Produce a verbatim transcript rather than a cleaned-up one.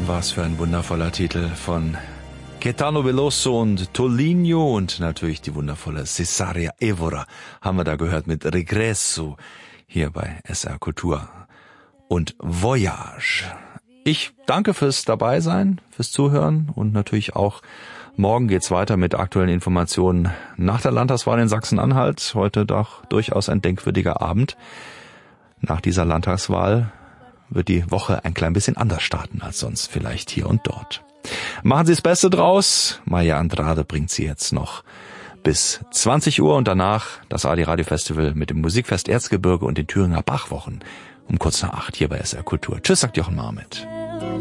Was für ein wundervoller Titel von Caetano Veloso und Tolinho und natürlich die wundervolle Cesaria Evora haben wir da gehört mit Regresso hier bei S R Kultur und Voyage. Ich danke fürs Dabeisein, fürs Zuhören und natürlich auch morgen geht's weiter mit aktuellen Informationen nach der Landtagswahl in Sachsen-Anhalt. Heute doch durchaus ein denkwürdiger Abend. Nach dieser Landtagswahl wird die Woche ein klein bisschen anders starten als sonst vielleicht hier und dort. Machen Sie das Beste draus. Maya Andrade bringt Sie jetzt noch bis zwanzig Uhr und danach das A D Radio Festival mit dem Musikfest Erzgebirge und den Thüringer Bachwochen um kurz nach acht hier bei S R Kultur. Tschüss, sagt Jochen Marmit.